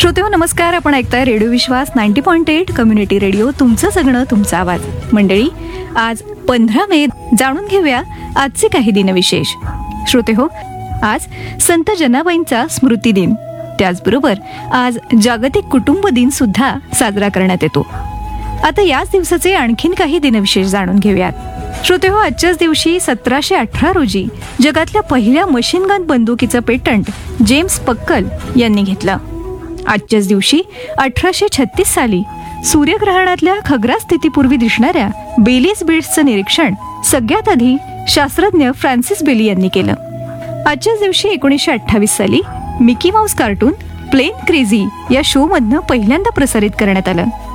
श्रोतेहो नमस्कार. आपण ऐकताय रेडिओ विश्वास 90.8 कम्युनिटी रेडिओ. तुमचं सगळं तुमचा आवाज. मंडळी, आज 15 मे. जाणून घेऊया आजचे काही दिनविशेष. श्रोतेहो, आज संत जनाबाईंचा स्मृती दिन. त्याचबरोबर आज जागतिक कुटुंब दिन सुद्धा साजरा करण्यात येतो. आता याच दिवसाचे आणखीन काही दिनविशेष जाणून घेऊयात. श्रोतेहो, आजच्याच दिवशी 1718 रोजी जगातल्या पहिल्या मशीन गन बंदुकीचं पेटंट जेम्स पक्कल यांनी घेतलं. आजच्याच दिवशी 1836 साली सूर्यग्रहणातल्या खग्रास स्थितीपूर्वी दिसणाऱ्या बेलीज बीट्सचं निरीक्षण सगळ्यात आधी शास्त्रज्ञ फ्रान्सिस बेली यांनी केलं. आजच्याच दिवशी 1928 साली Mickey Mouse cartoon plain crazy या शो मधनं पहिल्यांदा प्रसारित करण्यात आलं.